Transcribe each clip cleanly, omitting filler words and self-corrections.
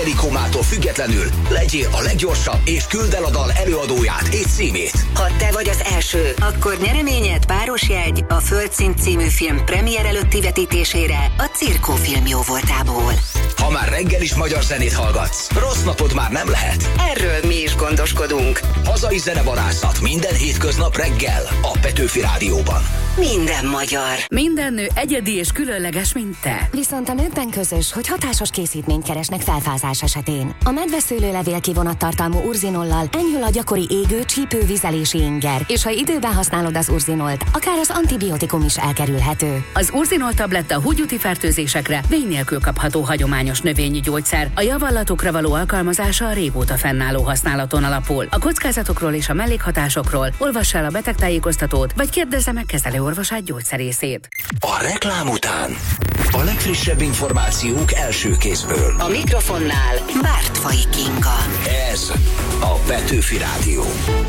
reggeli komától függetlenül legyél a leggyorsabb, és küldd el a dal előadóját és címét. Ha te vagy az első, akkor nyereményed páros jegy a Földszint című film premier előtti vetítésére a Cirkó Film jóvoltából. Ha már reggel is magyar zenét hallgatsz, rossz napod már nem lehet. Erről mi is gondoskodunk. Hazai zenevarászat minden hétköznap reggel a Petőfi Rádióban. Minden magyar. Minden nő egyedi és különleges, mint te. Viszont a nőkben közös, hogy hatásos készítményt keresnek felfázás esetén. A medveszőlőlevél kivonattartalmú urzinollal enyhül a gyakori égő, csípő, vizelési inger, és ha időben használod az urzinolt, akár az antibiotikum is elkerülhető. Az urzinol tabletta húgyúti fertőzésekre vény nélkül kapható hagyományos növényi gyógyszer. A javallatokra való alkalmazása a régóta fennálló használaton alapul. A kockázatokról és a mellékhatásokról olvass el a betegtájékoztatót, vagy kérdezze meg kezelőorvosát gyógyszerészét. A reklám után a legfrissebb információk első kézből. A mikrofonnál Bártfai Kinga. Ez a Petőfi Rádió.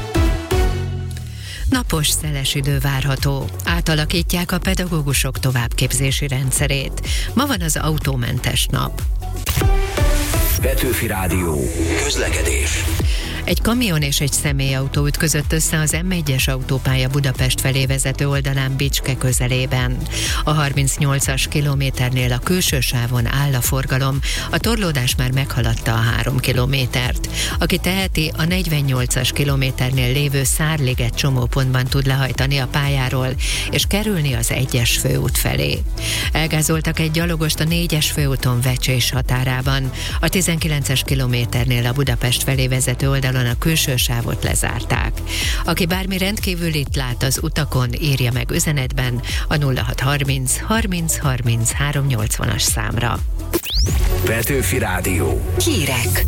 Napos, szeles idő várható. Átalakítják a pedagógusok továbbképzési rendszerét. Ma van az autómentes nap. Petőfi Rádió. Közlekedés. Egy kamion és egy személyautó ütközött össze az M1-es autópálya Budapest felé vezető oldalán Bicske közelében. A 38-as kilométernél a külső sávon áll a forgalom, a torlódás már meghaladta a 3 kilométert. Aki teheti, a 48-as kilométernél lévő Szárliget csomópontban tud lehajtani a pályáról, és kerülni az 1-es főút felé. Elgázoltak egy gyalogost a 4-es főúton Vecsés határában. A 19-es kilométernél a Budapest felé vezető oldalon a külső sávot lezárták. Aki bármi rendkívülit lát az utakon, írja meg üzenetben a 0630 30 30 380-as számra. Petőfi Rádió. Hírek.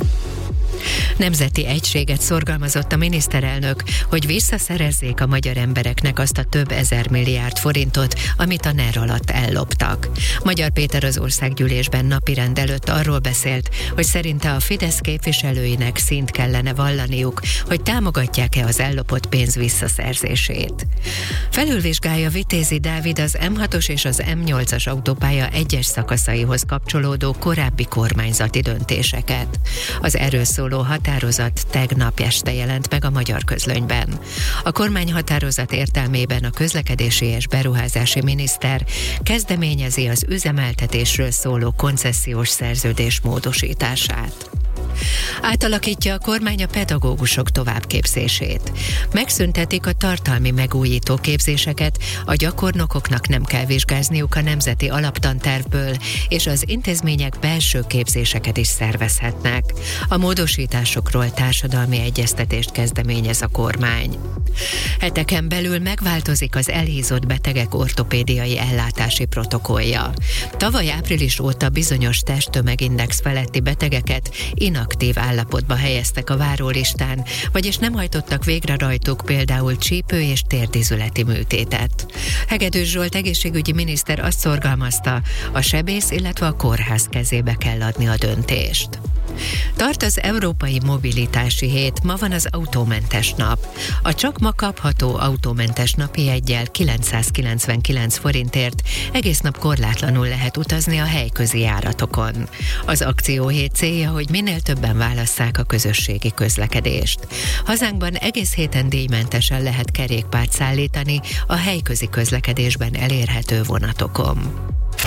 Nemzeti egységet szorgalmazott a miniszterelnök, hogy visszaszerezzék a magyar embereknek azt a több ezer milliárd forintot, amit a NER alatt elloptak. Magyar Péter az országgyűlésben napirend előtt arról beszélt, hogy szerinte a Fidesz képviselőinek szint kellene vallaniuk, hogy támogatják-e az ellopott pénz visszaszerzését. Felülvizsgálja Vitézi Dávid az M6-os és az M8-as autópálya egyes szakaszaihoz kapcsolódó korábbi kormányzati döntéseket. Az erről szóló határozat tegnap este jelent meg a Magyar Közlönyben. A kormányhatározat értelmében a közlekedési és beruházási miniszter kezdeményezi az üzemeltetésről szóló koncesziós szerződés módosítását. Átalakítja a kormány a pedagógusok továbbképzését. Megszüntetik a tartalmi megújító képzéseket, a gyakornokoknak nem kell vizsgázniuk a nemzeti alaptantervből, és az intézmények belső képzéseket is szervezhetnek. A módosításokról társadalmi egyeztetést kezdeményez a kormány. Heteken belül megváltozik az elhízott betegek ortopédiai ellátási protokollja. Tavaly április óta bizonyos testtömegindex feletti betegeket inaktív állapotba helyeztek a várólistán, vagyis nem hajtottak végre rajtuk például csípő- és térdizületi műtétet. Hegedűs Zsolt egészségügyi miniszter azt szorgalmazta, a sebész, illetve a kórház kezébe kell adni a döntést. Tart az Európai Mobilitási Hét, ma van az autómentes nap. A csak ma kapható autómentes napi jeggyel 999 forintért egész nap korlátlanul lehet utazni a helyközi járatokon. Az akcióhét célja, hogy minél többen válasszák a közösségi közlekedést. Hazánkban egész héten díjmentesen lehet kerékpárt szállítani a helyközi közlekedésben elérhető vonatokon.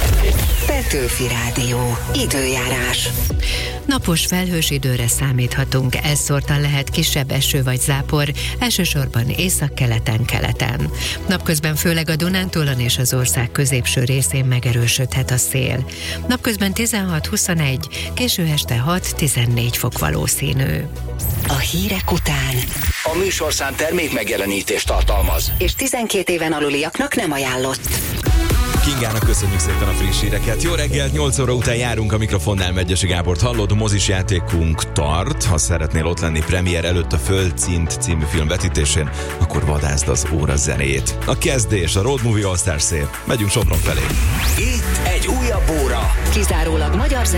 Petőfi Rádió. Időjárás. Napos felhős időre számíthatunk, elszórtan lehet kisebb eső vagy zápor, elsősorban északkeleten-keleten. Napközben főleg a Dunántúlon és az ország középső részén megerősödhet a szél. Napközben 16-21, késő este 6-14 fok valószínű. A hírek után. A műsorszám termék megjelenítést tartalmaz. És 12 éven aluliaknak nem ajánlott. Kingának köszönjük szépen a friss híreket. Jó reggelt, 8 óra után járunk, a mikrofonnál Megyesi Gábort hallod, mozis játékunk tart. Ha szeretnél ott lenni premier előtt a Földszint című film vetítésén, akkor vadászd az óra zenét. A kezdés, a Road Movie All Stars szép. Megyünk Sopron felé. Itt egy újabb óra. Kizárólag magyar